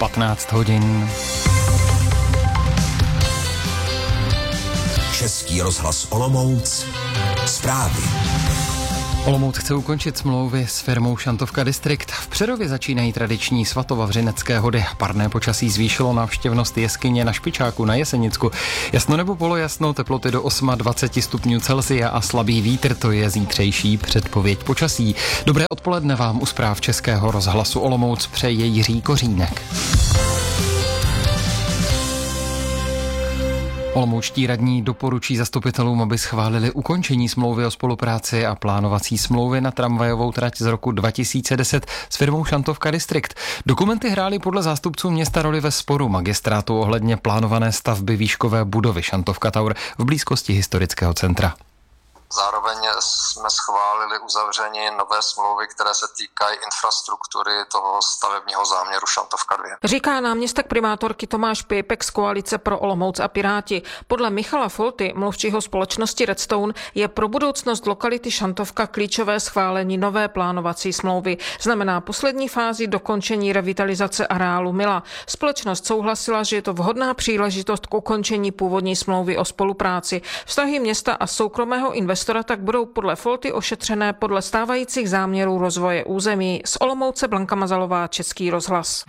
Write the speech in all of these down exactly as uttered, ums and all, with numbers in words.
patnáct hodin. Český rozhlas Olomouc. Zprávy. Olomouc chce ukončit smlouvy s firmou Šantovka District. V Přerově začínají tradiční svatovavřinecké hody. Parné počasí zvýšilo návštěvnost jeskyně na Špičáku na Jesenicku. Jasno nebo polojasno, teploty do dvacet osm stupňů Celsia a slabý vítr, to je zítřejší předpověď počasí. Dobré odpoledne vám u zpráv Českého rozhlasu Olomouc přeje Jiří Kořínek. Olomoučtí radní doporučí zastupitelům, aby schválili ukončení smlouvy o spolupráci a plánovací smlouvy na tramvajovou trať z roku dva tisíce deset s firmou Šantovka District. Dokumenty hrály podle zástupců města roli ve sporu magistrátu ohledně plánované stavby výškové budovy Šantovka Tower v blízkosti historického centra. Zároveň jsme schválili uzavření nové smlouvy, které se týkají infrastruktury toho stavebního záměru Šantovka dva. Říká náměstek primátorky Tomáš Pěpek z Koalice pro Olomouc a Piráti. Podle Michala Folty, mluvčího společnosti Redstone, je pro budoucnost lokality Šantovka klíčové schválení nové plánovací smlouvy. Znamená poslední fázi dokončení revitalizace areálu Mila. Společnost souhlasila, že je to vhodná příležitost k ukončení původní smlouvy o spolupráci. Vztahy města a soukromého investora tak budou podle Folty ošetřené podle stávajících záměrů rozvoje území. Z Olomouce Blanka Mazalová, Český rozhlas.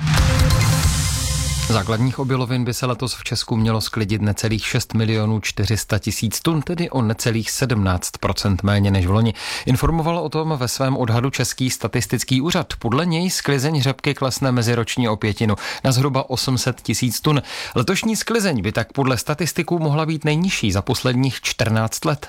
Základních obilovin by se letos v Česku mělo sklidit necelých šest milionů čtyři sta tisíc tun, tedy o necelých sedmnáct procent méně než v loni. Informoval o tom ve svém odhadu Český statistický úřad. Podle něj sklizeň řepky klesne meziročně o pětinu na zhruba osm set tisíc tun. Letošní sklizeň by tak podle statistiků mohla být nejnižší za posledních čtrnáct let.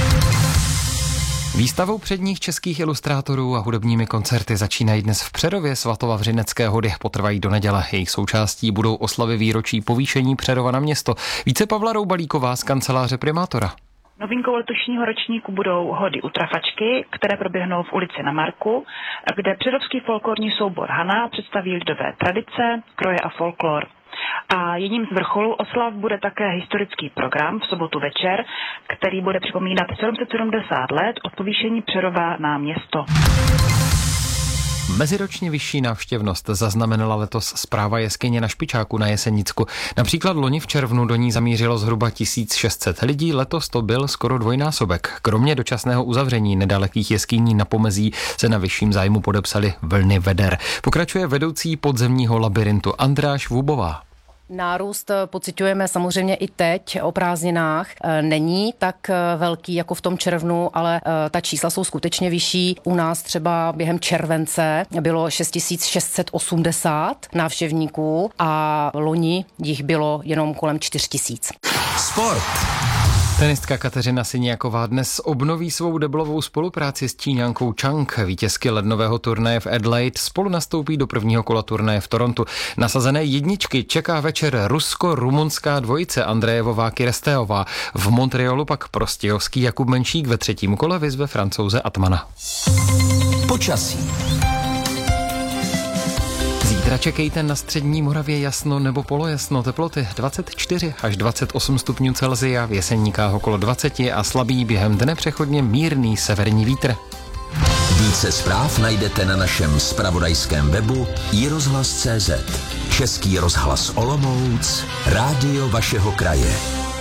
Výstavou předních českých ilustrátorů a hudebními koncerty začínají dnes v Přerově svatovavřinecké hody. Potrvají do neděle. Jejich součástí budou oslavy výročí povýšení Přerova na město. Více Pavla Roubalíková z kanceláře primátora. Novinkou letošního ročníku budou hody u Trafačky, které proběhnou v ulici Na Marku, kde přerovský folklorní soubor Hana představí lidové tradice, kroje a folklor. A jedním z vrcholů oslav bude také historický program v sobotu večer, který bude připomínat sedm set sedmdesát let od povýšení Přerova na město. Meziročně vyšší návštěvnost zaznamenala letos správa jeskyně na Špičáku na Jesenicku. Například loni v červnu do ní zamířilo zhruba tisíc šest set lidí, letos to byl skoro dvojnásobek. Kromě dočasného uzavření nedalekých jeskyní na pomezí se na vyšším zájmu podepsali vlny veder. Pokračuje vedoucí podzemního labirintu Andráš Vůbová. Nárůst pociťujeme samozřejmě i teď o prázdninách. Není tak velký jako v tom červnu, ale ta čísla jsou skutečně vyšší. U nás třeba během července bylo šest tisíc šest set osmdesát návštěvníků a loni jich bylo jenom kolem čtyři tisíce. Sport. Tenistka Kateřina Syniaková dnes obnoví svou deblovou spolupráci s Číňankou Chang. Vítězky lednového turnaje v Adelaide spolu nastoupí do prvního kola turnaje v Torontu. Nasazené jedničky čeká večer rusko-rumunská dvojice Andrejevová Kirsteová. V Montrealu pak prostějovský Jakub Menšík ve třetím kole vyzve Francouze Atmana. Počasí. Zítra čekejte na střední Moravě jasno nebo polojasno, teploty dvacet čtyři až dvacet osm stupňů Celsia, v Jeseníkách okolo dvacet a slabý během dne přechodně mírný severní vítr. Více zpráv najdete na našem zpravodajském webu i rozhlas tečka cé zet. Český rozhlas Olomouc, rádio vašeho kraje.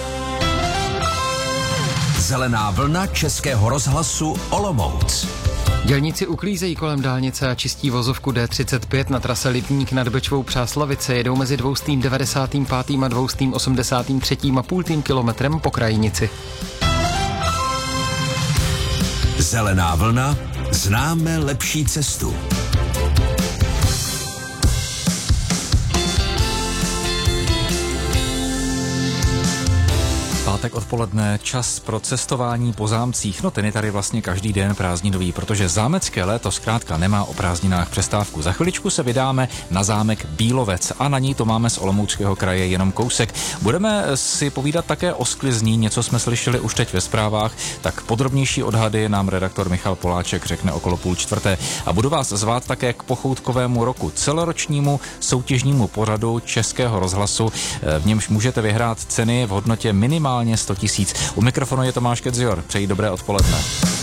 Zelená vlna Českého rozhlasu Olomouc. Dělníci uklízejí kolem dálnice a čistí vozovku D třicet pět na trase Lipník nad Bečvou Přáslavice. Jedou mezi dvoustým devadesátým pátým a dvoustým osmdesátým třetím a půltým kilometrem po krajinici. Zelená vlna, známe lepší cestu. Pátek odpoledne, čas pro cestování po zámcích. No ten je tady vlastně každý den prázdninový, protože zámecké léto zkrátka nemá o prázdninách přestávku. Za chviličku se vydáme na zámek Bílovec a na ní to máme z Olomouckého kraje jenom kousek. Budeme si povídat také o sklizní, něco jsme slyšeli už teď ve zprávách, tak podrobnější odhady nám redaktor Michal Poláček řekne okolo půl čtvrté. A budu vás zvát také k pochoutkovému roku, celoročnímu soutěžnímu pořadu Českého rozhlasu, v němž můžete vyhrát ceny v hodnotě minimálně sto tisíc. U mikrofonu je Tomáš Kedzior. Přeji dobré odpoledne.